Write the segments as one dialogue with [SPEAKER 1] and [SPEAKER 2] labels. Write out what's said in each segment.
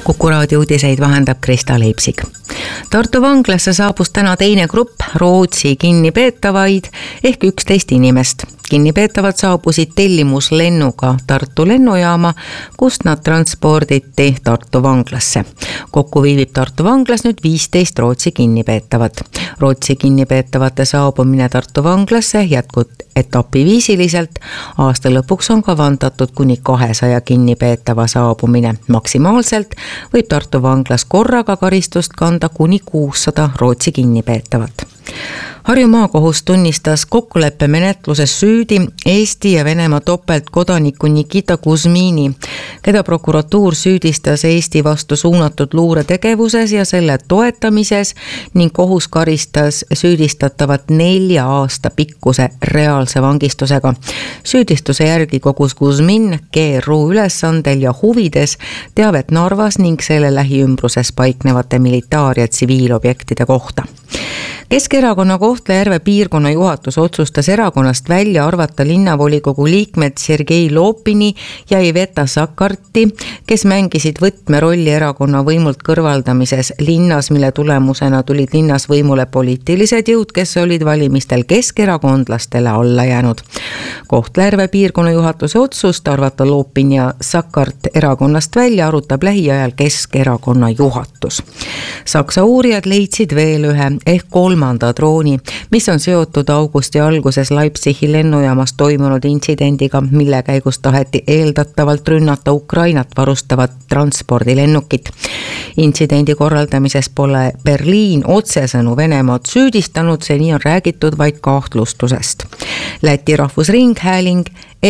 [SPEAKER 1] Kuku raadio uudiseid vahendab Krista Leipsig. Tartu vanglasse saabus täna teine grupp Rootsi kinnipeetavaid ehk 11 inimest. Kinnipeetavad saabusid tellimuslennuga Tartu lennujaama, kust nad transporditi Tartu vanglasse. Kokku viibib Tartu vanglas nüüd 15 Rootsi kinnipeetavat. Rootsi kinnipeetavate saabumine Tartu vanglasse jätkub etapiviisiliselt. Aasta lõpuks on kavandatud kuni 200 kinnipeetava saabumine. Maksimaalselt võib Tartu vanglas korraga karistust kanda kuni 600 Rootsi kinnipeetavat. Harju maakohus tunnistas kokkuleppe menetluses süüdi Eesti ja Venemaa topeltkodaniku Nikita Kuzmini, keda prokuratuur süüdistas Eesti vastu suunatud luuretegevuses ja selle toetamises ning kohus karistas süüdistatavat 4 aasta pikkuse reaalse vangistusega. Süüdistuse järgi kogus Kuzmin GRU ülesandel ja huvides teavet Narvas ning selle lähiümbruses paiknevate militaar- ja tsiviilobjektide kohta. Keskerakonna Kohtla-Järve piirkonna juhatus otsustas erakonnast välja arvata linnavolikogu liikmed Sergei Lopini ja Iveta Sakarti, kes mängisid võtmerolli erakonna võimult kõrvaldamises linnas, mille tulemusena tulid linnas võimule poliitilised jõud, kes olid valimistel keskerakondlastele alla jäänud. Kohtla-Järve piirkonna juhatuse otsust arvata Lopin ja Sakart erakonnast välja arutab lähiajal Keskerakonna juhatus. Saksa uurijad leidsid veel ühe ehk 3. drooni, mis on seotud augusti alguses Leipzigi lennujaamas toimunud intsidendiga, mille käigus taheti eeldatavalt rünnata Ukrainat varustavat transpordilennukit. Intsidendi korraldamises pole Berliin otsesõnu Venemaad süüdistanud, seni on räägitud vaid kahtlustusest. Läti rahvusringhääling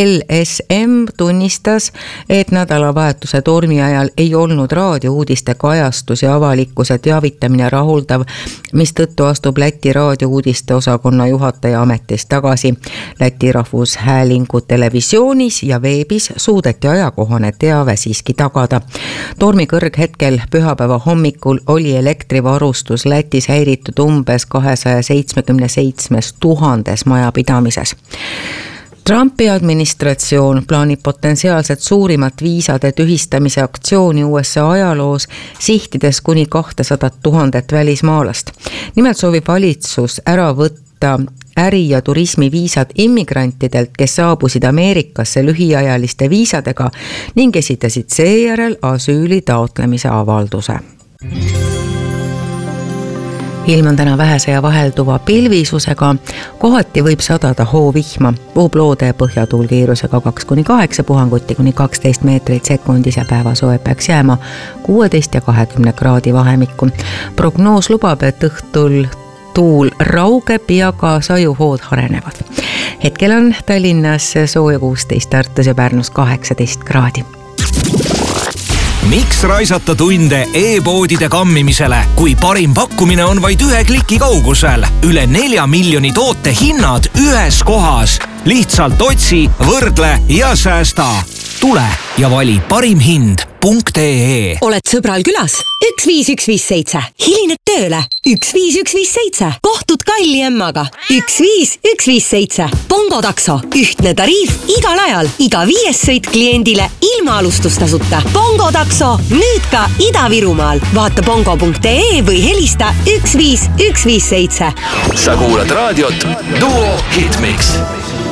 [SPEAKER 1] LSM tunnistas, et nädalavahetuse tormi ajal ei olnud raadiouudiste kajastus ja avalikkuse teavitamine rahuldav, mis tõttu astub Läti raadiouudiste osakonna juhataja ametist tagasi. Läti rahvushäälingu televisioonis ja veebis suudeti ajakohane teave siiski tagada. Tormi kõrghetkel pühapäeva hommikul oli elektrivarustus Lätis häiritud umbes 277 000 majapidamises. Trumpi administratsioon plaanib potentsiaalselt suurimat viisade tühistamise aktsiooni USA ajaloos, sihtides kuni 200 000 välismaalast. Nimelt soovib valitsus ära võtta äri- ja turismiviisad immigrantidelt, kes saabusid Ameerikasse lühiajaliste viisadega ning esitasid seejärel asüüli taotlemise avalduse. Ilm on täna vähese ja vahelduva pilvisusega, kohati võib sadada hoovihma, puhub loode põhjatuul kiirusega 2-8 puhanguti kuni 12 meetrit sekundis ja päevasoe peaks jääma 16 ja 20 kraadi vahemikku. Prognoos lubab, et õhtul tuul raugeb ja ka sajuhood harenevad. Hetkel on Tallinnas sooja 16, Tartus ja Pärnus 18 kraadi.
[SPEAKER 2] Miks raisata tunde e-poodide kammimisele, kui parim pakkumine on vaid 1 kliki kaugusel? Üle 4 miljoni toote hinnad ühes kohas. Lihtsalt otsi, võrdle ja säästa. Tule ja vali parimhind.ee.
[SPEAKER 3] Oled sõbral külas? 15157. Hilined tööle? 15157. Kohtud kalli emmaga? 15157. Bongo takso. Ühtne tariif igal ajal. Iga 5 sõit kliendile ilma alustustasuta. Bongo takso. Nüüd ka Ida-Virumaal. Vaata bongo.ee või helista 15157.
[SPEAKER 4] Sa kuulad raadiot Duo Hitmix.